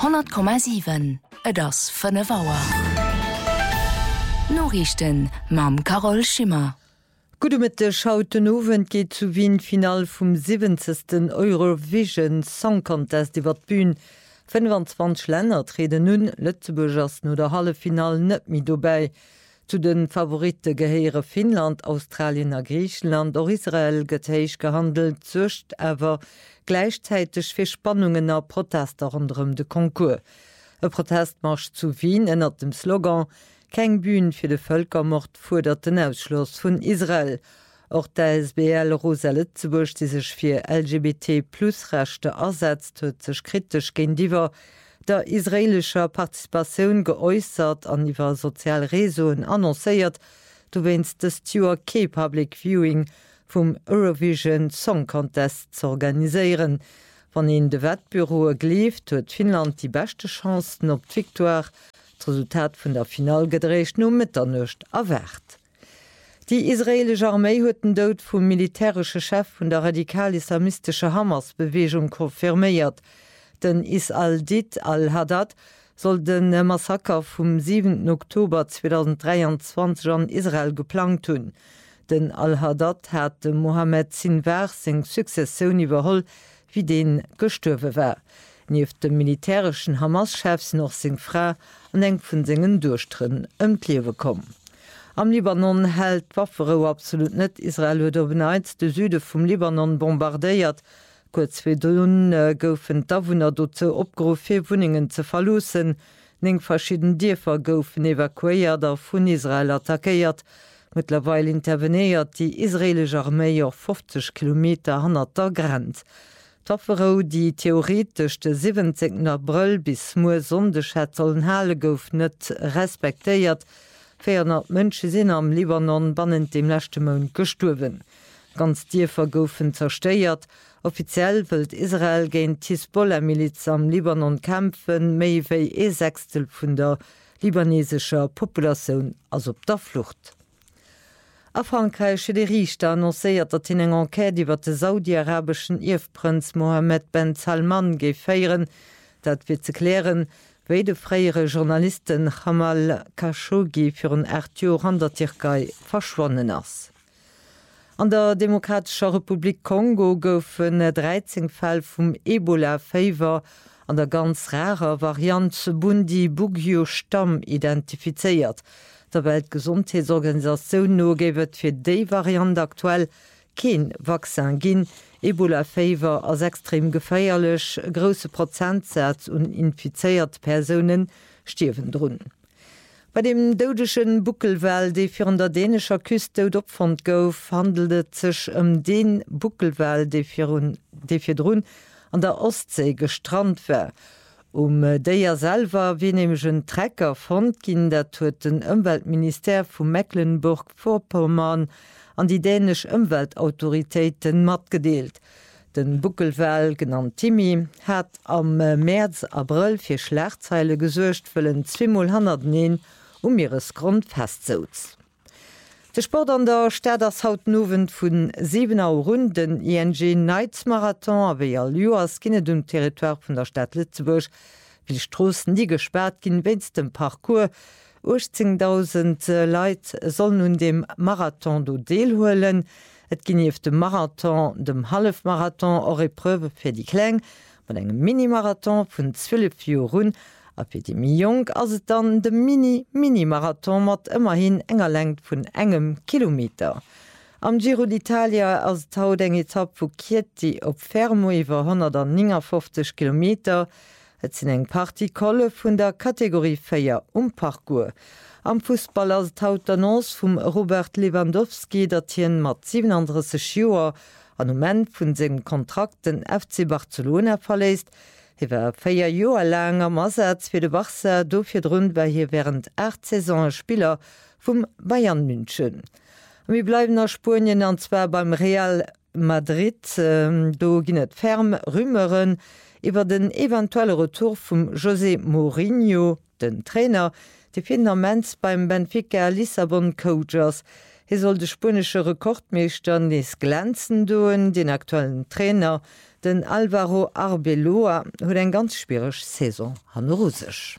100,7 das fënne Waer. Norrichten mam Carol Schimmer. Gute mit der Schauten Owen geht zu Wien Final vom 70. Eurovision Song Contest iwwer Bühn. 25 Länder treten nun Lützeburg ass no der Hallefinal net mi dobei. Zu den Favorite geheere Finnland, Australien a Griechenland or Israel getéich gehandelt, zucht awer gleichzeitig fir Spannungen a Protester anderem de Konkurs. E Protestmarsch zu Wien ënnert dem Slogan «Keng Bühn fir de Völkermord fordert den Ausschluss vun Israel». Auch der SBL Rosa Lützeburg, die sich für LGBT+-Rechte ersetzt, hat sich kritisch gegenüber der israelischer Partizipation geäußert, an ihrer Sozialreson annonciert, du wennst das Stuart K Public Viewing vom Eurovision Song Contest zu organisieren. Wenn in de Wettbüro gelieft, hat Finnland die beste Chancen auf die Victoire. Das Resultat von der Final gedreht nur Mitternacht erwährt. Die israelische Armee hat den Tod vom militärischen Chef von der radikal-islamistischen Hamas-Bewegung konfirmiert. Den Is-al-Dit al-Haddad soll den Massaker vom 7. Oktober 2023 an Israel geplant tun. Den Al-Haddad hat Mohammed Sinwar seine Sukzession überholt, wie den gestorben war. Neben dem militärischen Hamas-Chef sind noch seine Frau und eng von seinen Durchtritten ums Leben gekommen. Am Libanon hält Waffero absolut net. Israel huet overnight de Süde vum Libanon bombardéiert. Kurz fir Dun goufen d'Awunner dozo opgrouf fir Wuningen ze verlossen. 9 verschieden Dierfer goufen evakuéiert a vun Israel attackéiert. Mittlerweile intervenéiert die israelsche Armee auf 50 Kilometer an der Grenz. Waffero, die theoretisch de 17. April bis Moesondech het sollen hale gouf net respektéiert. 400 Mënsche sinn am Libanon bannen dem letzte Monat gestorben. Ganz Dierfer goufen zersteiert. Offiziell wëlt Israel géint Hisbollah-Miliz am Libanon kämpfen, méi wéi 1/6 vun der libanesischer Populationun as op der Flucht. A Frankreich de Richter annoncéiert, dat in eng Enquête iwwer de saudi-arabischen Irfprinz Mohammed Ben Salman geféieren, dat fir ze klären, wéi de freiere Journalisten Jamal Khashoggi für een 8 Joer an der Türkei verschwonnen ass. An der Demokratischer Republik Kongo goufen 13 Fäll vum Ebola-Fever an der ganz rarer Variante Bundi-Bugyo-Stamm identifizeiert. Der Weltgesundheitsorganisation no gewet fir déi Variante aktuell kein Vaccin ginn. Ebola-Fever als extrem geféierlech, grosse Prozentsatz und infizeiert Personen stirwen drun. Bei dem deutschen Buckelwal, die fir an der dänischer Küste opfand gouf, handelt sech den Buckelwal, de fir drun an der Ostsee gestrandt war. Déier selber wie nemegen Trecker fand ginn, dat huet den Umweltminister vu Mecklenburg-Vorpommern an die dänisch Umweltautoritäten mat gedeelt. Den Buckelwal, genannt Timmy, hat am März April fir Schlagzeile gesuercht wëllen 209 Meeresgrund festzuz. De Sport an der Städers hautnowen vun 7 Runden ING Neitzmarathon aéi all Joas kinne dum Territoire vun der Stadt Lützeburg, wie Strossen die gesperrt ginn wennst dem Parcours. 18.000 Leiit soll nun dem Marathon do deelhoelen. Et ginnief dem Marathon, dem Halfmarathon or Epreuve fir die Kläng, mat engem Minimarathon vun 12 Joren, a fir die Jong ass et dann de Mini-Marathon mat immerhin enger lengt vun engem Kilometer. Am Giro d'Italia ass d'haut eng Etappe vu Chieti op Fermo iwwer 159 Kilometer, et sinn eng Partikolle vun der Kategorie Féier Parcours. Am Fußball ass d'haut d'Annonce vum Robert Lewandowski, dat hien mat 37 Joer an moment vun segem Kontrakt den FC Barcelona verléist. Iwer 4 Joer lang am Ersatz fir de Barça dofir drun war hier während 8 Saison Spieler vum Bayern München. Wir bleiben nach Spurien anzwer beim Real Madrid, do ginnet ferm Rümmeren iwwer den eventuelle Retour vum José Mourinho, den Trainer, de Fundaments beim Benfica Lissabon Cougars. Soll de spanische Rekordmeester Nes glänzen doen, den aktuellen Trainer Den Alvaro Arbeloa huet en ganz schwiereg Saison han Russisch.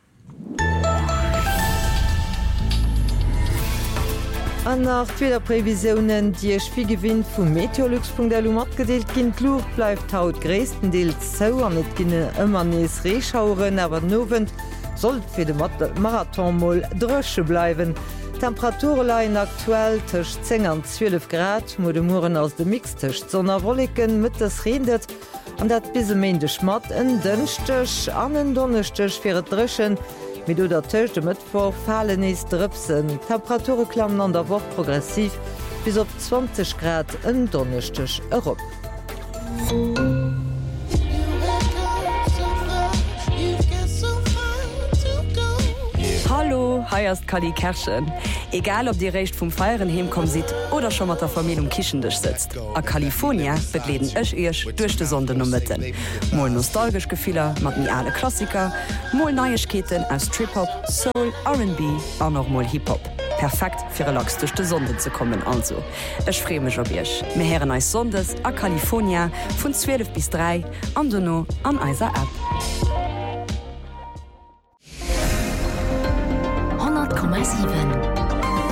An nach Fehlerprävisionen, die ech wie gewinnt vum Meteorlux.lu matgedeelt ginn Luucht bleifft haut gréestendeels zou an net ginne ëmmer nees Reechauuren, awer nowen sollt fir de Marathonmoll drësche bleiwen. Temperatureleiien aktuell tech 10 an 12 Grad, mo de Muren ass de Mixtecht Sonner Wolliken mëttes redet, an dat bise méende Schmat en dënchtech an en donnechtech fir et Drëschen, mit du der Tëchte mët vor fallen is drëpsen. Temperature klammen an der Woch progressiv bis op 20 Grad en donnechtech erop. Hallo, heierst Kali Kerschen. Egal ob Di recht vum Feieren hemkom sit oder schon mat der Familie Kichendech sitzt. A California begleden ech ech duch de Sonde no Mëtten. Moll nostalgisch Gefehler mat mi alle Klassiker, moll Neiechketen aus Trip-Hop, Soul, R&B an noch moll Hip-Hop. Perfekt fir relax duch de Sonde ze kommen also. Ech fremech op Ech. Me heren eis Sondes a California vun 12 bis 3 an Donno an eiser App. 100,7